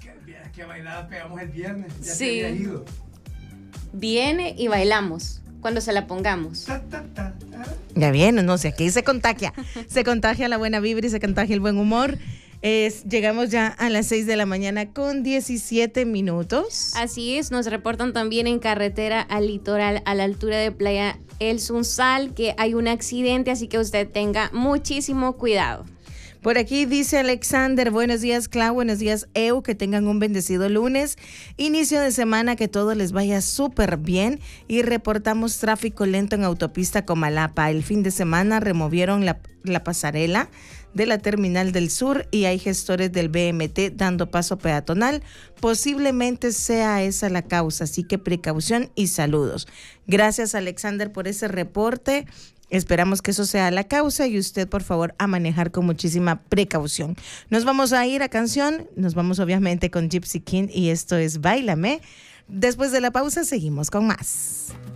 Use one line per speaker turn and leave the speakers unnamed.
Que bailada pegamos el viernes. Ya
Sí.
te había ido.
Viene y bailamos cuando se la pongamos.
Ya viene, no sé, aquí se contagia la buena vibra y se contagia el buen humor. Llegamos ya a las 6 de la mañana con 17 minutos.
Así es, nos reportan también en carretera al litoral, a la altura de Playa El Sunsal, que hay un accidente, así que usted tenga muchísimo cuidado.
Por aquí dice Alexander, buenos días Clau, buenos días Eu, que tengan un bendecido lunes, inicio de semana, que todo les vaya súper bien y reportamos tráfico lento en autopista Comalapa. El fin de semana removieron la pasarela de la Terminal del Sur y hay gestores del BMT dando paso peatonal. Posiblemente sea esa la causa, así que precaución y saludos. Gracias Alexander por ese reporte. Esperamos que eso sea la causa y usted, por favor, a manejar con muchísima precaución. Nos vamos a ir a canción, nos vamos obviamente con Gypsy King y esto es Báilame. Después de la pausa seguimos con más.